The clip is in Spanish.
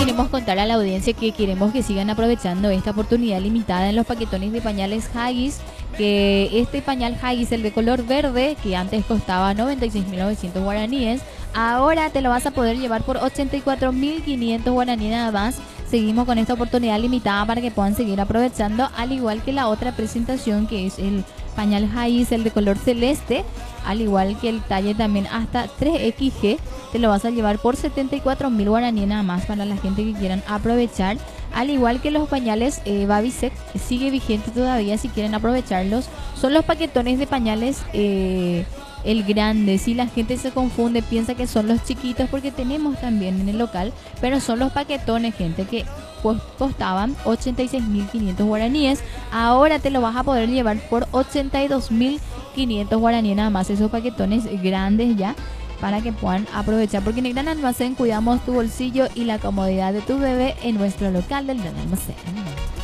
queremos contar a la audiencia que queremos que sigan aprovechando esta oportunidad limitada en los paquetones de pañales Haggis, que este pañal Haggis, el de color verde, que antes costaba 96.900 guaraníes, ahora te lo vas a poder llevar por 84.500 guaraníes nada más. Seguimos con esta oportunidad limitada para que puedan seguir aprovechando, al igual que la otra presentación, que es el pañal Haggis, el de color celeste, al igual que el talle también hasta 3XG, te lo vas a llevar por 74.000 guaraníes nada más para la gente que quieran aprovechar. Al igual que los pañales Babysec, sigue vigente todavía si quieren aprovecharlos. Son los paquetones de pañales el grande. Si la gente se confunde, piensa que son los chiquitos, porque tenemos también en el local, pero son los paquetones, gente, que costaban 86.500 guaraníes. Ahora te lo vas a poder llevar por 82.500 guaraníes nada más, esos paquetones grandes ya, para que puedan aprovechar, porque en el Gran Almacén cuidamos tu bolsillo y la comodidad de tu bebé en nuestro local del Gran Almacén.